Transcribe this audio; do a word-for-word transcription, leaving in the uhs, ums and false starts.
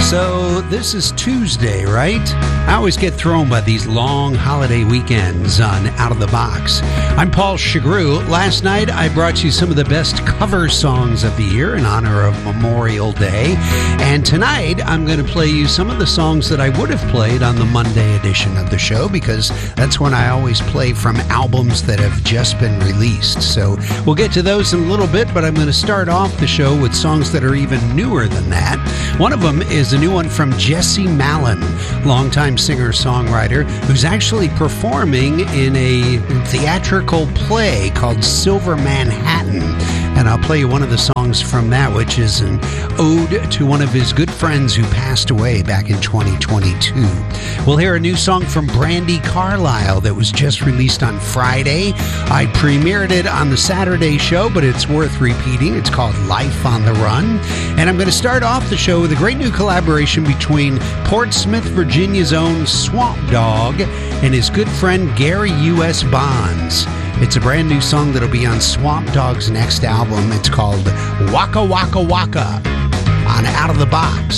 So this is Tuesday, right? I always get thrown by these long holiday weekends on Out of the Box. I'm Paul Chagru. Last night I brought you some of the best cover songs of the year in honor of Memorial Day. And tonight I'm going to play you some of the songs that I would have played on the Monday edition of the show, because that's when I always play from albums that have just been released. So we'll get to those in a little bit, but I'm going to start off the show with songs that are even newer than that. One of them is a new one from Jesse Malin, longtime singer-songwriter, who's actually performing in a theatrical play called Silver Manhattan. And I'll play you one of the songs from that, which is an ode to one of his good friends who passed away back in twenty twenty-two. We'll hear a new song from Brandi Carlile that was just released on Friday. I premiered it on the Saturday show, but it's worth repeating. It's called Life on the Run. And I'm going to start off the show with a great new collaboration between Portsmouth, Virginia's own Swamp Dogg and his good friend Gary U S Bonds. It's a brand new song that'll be on Swamp Dogg's next album. It's called Waka Waka Waka on Out of the Box.